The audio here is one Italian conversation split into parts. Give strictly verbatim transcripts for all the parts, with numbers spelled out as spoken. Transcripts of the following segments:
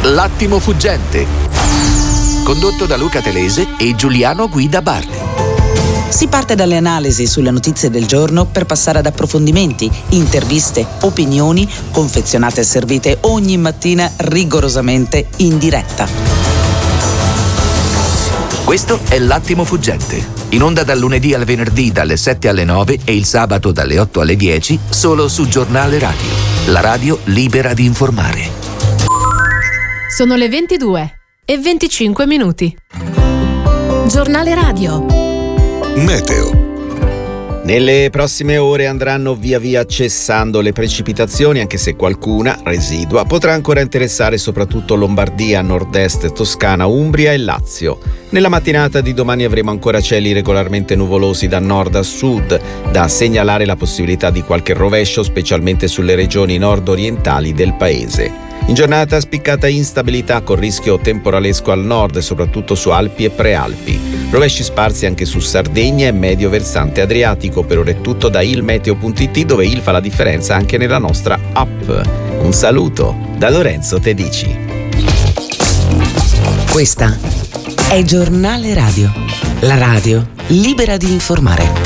L'attimo fuggente, condotto da Luca Telese e Giuliano Guida Bardi. Si parte dalle analisi sulle notizie del giorno per passare ad approfondimenti, interviste, opinioni, confezionate e servite ogni mattina rigorosamente in diretta. Questo è L'Attimo Fuggente, in onda dal lunedì al venerdì dalle sette alle nove e il sabato dalle otto alle dieci, solo su Giornale Radio, la radio libera di informare. Sono le ventidue e venticinque minuti. Giornale Radio. Meteo. Nelle prossime ore andranno via via cessando le precipitazioni, anche se qualcuna, residua, potrà ancora interessare soprattutto Lombardia, nord-est, Toscana, Umbria e Lazio. Nella mattinata di domani avremo ancora cieli regolarmente nuvolosi da nord a sud, da segnalare la possibilità di qualche rovescio, specialmente sulle regioni nord-orientali del paese. In giornata spiccata instabilità con rischio temporalesco al nord, soprattutto su Alpi e Prealpi. Rovesci sparsi anche su Sardegna e medio versante adriatico. Per ora è tutto da ilmeteo punto it, dove il fa la differenza anche nella nostra app. Un saluto da Lorenzo Tedici. Questa è Giornale Radio, la radio libera di informare.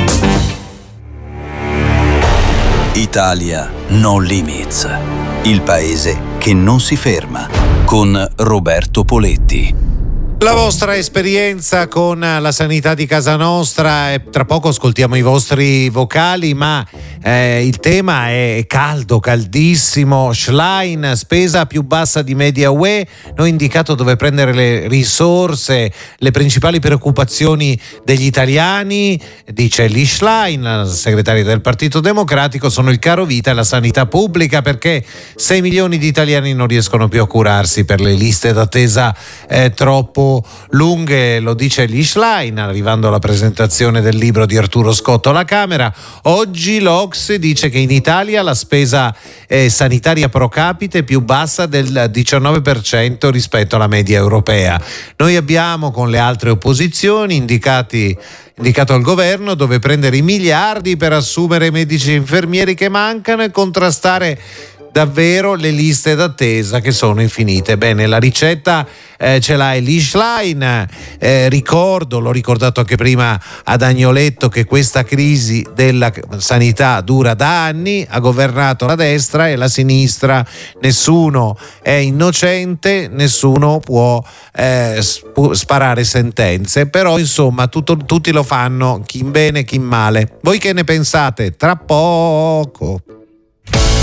Italia No Limits, il paese che non si ferma, con Roberto Poletti. La vostra esperienza con la sanità di casa nostra, e tra poco ascoltiamo i vostri vocali, ma eh, il tema è caldo, caldissimo. Schlein, spesa più bassa di media U E, non è indicato dove prendere le risorse, le principali preoccupazioni degli italiani, dice Lee Schlein, segretario del Partito Democratico, sono il caro vita e la sanità pubblica, perché sei milioni di italiani non riescono più a curarsi per le liste d'attesa eh, troppo lunghe, lo dice Lee Schlein, arrivando alla presentazione del libro di Arturo Scotto alla Camera. Oggi l'O C S E dice che in Italia la spesa eh, sanitaria pro capite è più bassa del diciannove per cento rispetto alla media europea. Noi abbiamo, con le altre opposizioni, indicati indicato al governo dove prendere i miliardi per assumere medici e infermieri che mancano e contrastare davvero le liste d'attesa che sono infinite. Bene, la ricetta eh, ce l'ha Lee Schlein. Eh, ricordo, l'ho ricordato anche prima ad Agnoletto, che questa crisi della sanità dura da anni, ha governato la destra e la sinistra, nessuno è innocente, nessuno può eh, sp- sparare sentenze, però insomma tutto, tutti lo fanno, chi in bene chi in male. Voi che ne pensate? Tra poco.